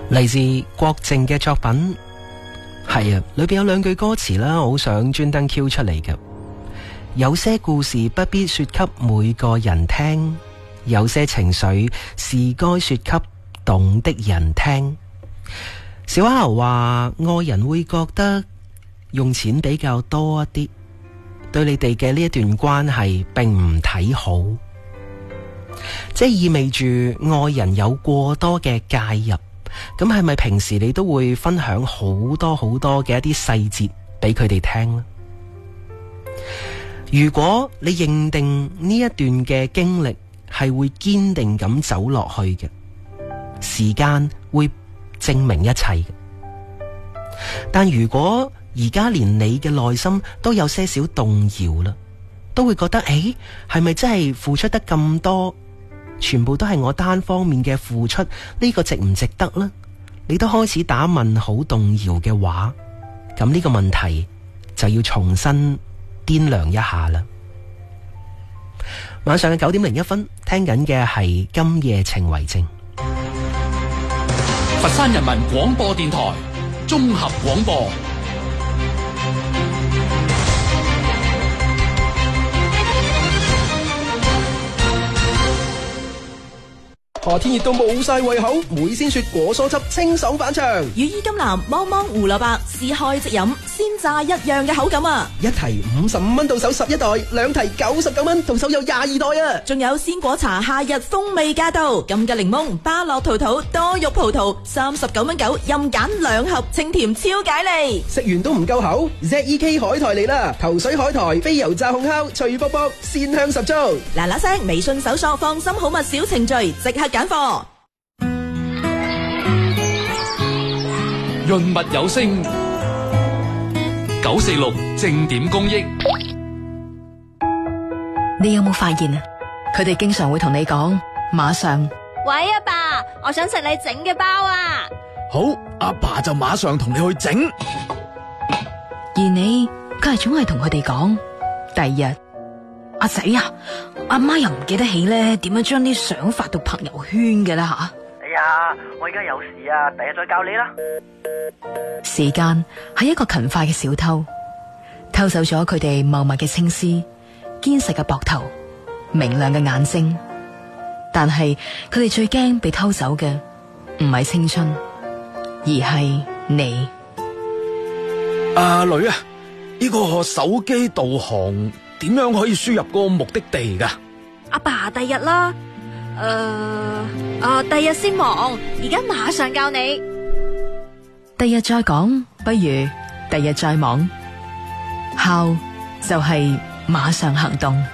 嚟自郭靖嘅作品，係啊，裏邊有兩句歌詞啦，我好想專登 Q 出嚟嘅。有些故事不必說給每個人聽，有些情緒是該說給懂的人聽。小阿牛話愛人會覺得用錢比較多一啲，對你哋嘅呢一段關係並唔睇好，即係意味住愛人有過多嘅介入。咁係咪平時你都會分享好多好多嘅一啲細節俾佢哋聽呢？如果你認定呢一段嘅經歷係會堅定咁走落去嘅，時間會證明一切嘅。但如果而家連你嘅內心都有些少動搖啦，都會覺得係咪真係付出得咁多？全部都係我單方面嘅付出，呢個值唔值得呢？你都開始打問號動搖嘅話，咁呢個問題就要重新掂量一下啦。晚上嘅9:01，聽緊嘅係今夜情為證。 佛山人民廣播電台綜合廣播。 夏天熱到冇晒胃口，梅鮮雪果蔬汁清爽反暢， 羽衣甘藍、芒芒胡蘿蔔，試開即飲，鮮榨一樣嘅口感啊！ 一提55蚊到手11袋，兩提99蚊到手有22袋啊！ 仲有鮮果茶夏日風味駕到，金桔檸檬、巴樂桃桃、多肉葡萄，39.9蚊，任揀2盒，清甜超解膩。 食完都唔夠口 ，ZEK 海苔嚟啦！頭水海苔、非油炸烘烤，脆卜卜，鮮香十足。 嗱嗱聲，微信搜索放心好物小程序，即刻揀貨。 潤物有聲946正點公益。 你有冇發現啊？佢哋經常會同你講馬上。 喂，阿爸，我想食你整嘅包啊！ 好，阿爸就馬上同你去整。 而你佢係總係同佢哋講第二日。阿仔啊，阿媽又唔記得起咧點樣將啲相發到朋友圈嘅啦吓。 哎呀，我而家有事啊，第日再教你啦。 時間係一個勤快嘅小偷，偷走咗佢哋茂密嘅青絲、堅實嘅膊頭、明亮嘅眼睛。但係佢哋最驚被偷走嘅唔係青春，而係你。 阿女啊，呢個手機導航點樣可以輸入個目的地噶？ 阿爸，第日啦。第日先忙，而家馬上教你。 第日再講，不如第日再忙。孝就係馬上行動。